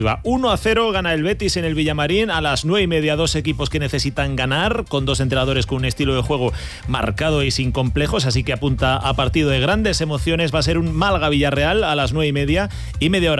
1-0 gana el Betis en el Villamarín. A las 9:30, dos equipos que necesitan ganar, con dos entrenadores con un estilo de juego marcado y sin complejos, así que apunta a partido de grandes emociones. Va a ser un Málaga-Villarreal a las 9:30 y media hora